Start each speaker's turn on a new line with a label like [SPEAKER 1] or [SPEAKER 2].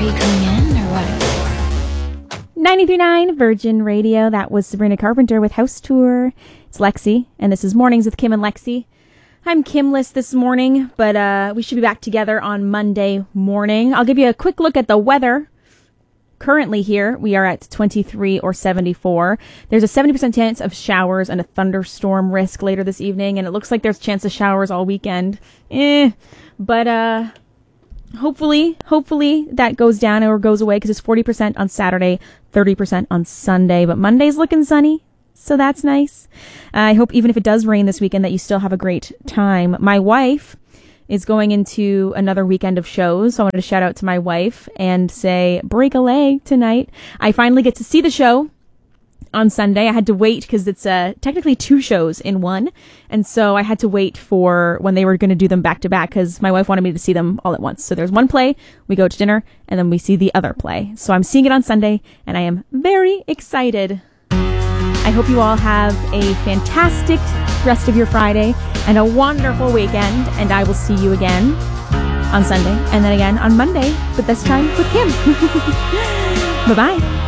[SPEAKER 1] Are you coming in or what?
[SPEAKER 2] 93.9 Virgin Radio. That was Sabrina Carpenter with House Tour. It's Lexi, and this is Mornings with Kim and Lexi. I'm Kimless this morning, but we should be back together on Monday morning. I'll give you a quick look at the weather. Currently here, we are at 23 or 74. There's a 70% chance of showers and a thunderstorm risk later this evening, and it looks like there's a chance of showers all weekend. But hopefully that goes down or goes away, because it's 40% on Saturday, 30% on Sunday. But Monday's looking sunny, so that's nice. I hope even if it does rain this weekend that you still have a great time. My wife is going into another weekend of shows, so I wanted to shout out to my wife and say, break a leg tonight. I finally get to see the show on Sunday. I had to wait because it's technically two shows in one, and so I had to wait for when they were going to do them back to back because my wife wanted me to see them all at once. So there's one play, we go to dinner, and then we see the other play. So I'm seeing it on Sunday, and I am very excited. I hope you all have a fantastic rest of your Friday and a wonderful weekend, and I will see you again on Sunday and then again on Monday, but this time with Kim. Bye-bye.